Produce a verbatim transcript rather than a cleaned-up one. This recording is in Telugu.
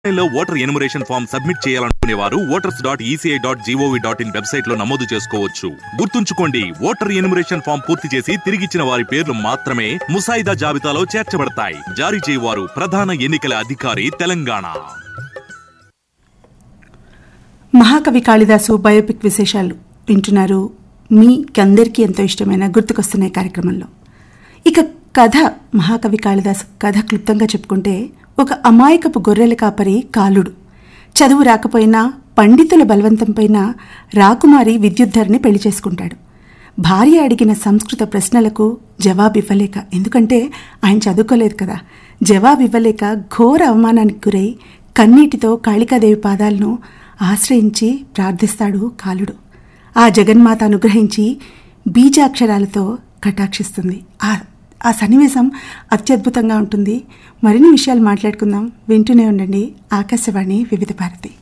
లో ఓటర్ ఎన్యుమరేషన్ ఫామ్ సబ్మిట్ చేయాలనుకునే వారు voters dot ECI dot GOV dot in website లో నమోదు చేసుకోవచ్చు. గుర్తుంచుకోండి, ఓటర్ ఎన్యుమరేషన్ ఫామ్ పూర్తి చేసి తిరిగిచ్చిన వారి పేర్లు మాత్రమే ముసాయిదా జాబితాలో చేర్చబడతాయి. జారీ చేయవారు ప్రధాన ఎన్నికల అధికారి, తెలంగాణ. మహాకవి కాళిదాసు బయోపిక్ విశేషాలు వింటున్నారు. మీకందరికీ ఎంతో ఇష్టమైన గుర్తుకొస్తున్నాయి కార్యక్రమంలో. ఇక కథ, మహాకవి కాళిదాసు కథ క్లుప్తంగా చెప్పుకుంటే, ఒక అమాయకపు గొర్రెల కాపరి కాలుడు చదువు రాకపోయినా పండితుల బలవంతంపైన రాకుమారి విద్యుద్ధరిని పెళ్లి చేసుకుంటాడు. భార్య అడిగిన సంస్కృత ప్రశ్నలకు జవాబివ్వలేక, ఎందుకంటే ఆయన చదువుకోలేదు కదా, జవాబివ్వలేక ఘోర అవమానానికి గురై కన్నీటితో కాళికాదేవి పాదాలను ఆశ్రయించి ప్రార్థిస్తాడు కాలుడు. ఆ జగన్మాత అనుగ్రహించి బీజాక్షరాలతో కటాక్షిస్తుంది. ఆ ఆ సన్నివేశం అత్యద్భుతంగా ఉంటుంది. మరిన్ని విషయాలు మాట్లాడుకుందాం. వింటూనే ఉండండి ఆకాశవాణి వివిధ భారతి.